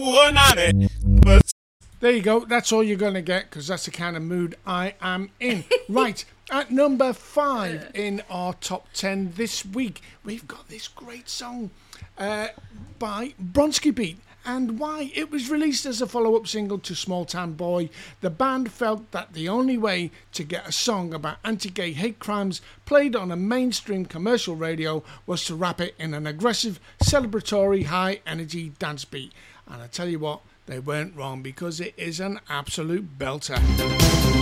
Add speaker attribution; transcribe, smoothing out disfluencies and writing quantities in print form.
Speaker 1: There you go. That's all you're going to get because that's the kind of mood I am in. Right, at number 5 in our top 10 this week, we've got this great song by Bronski Beat. And why? It was released as a follow-up single to Small Town Boy. The band felt that the only way to get a song about anti-gay hate crimes played on a mainstream commercial radio was to wrap it in an aggressive, celebratory, high-energy dance beat. And I tell you what, they weren't wrong because it is an absolute belter.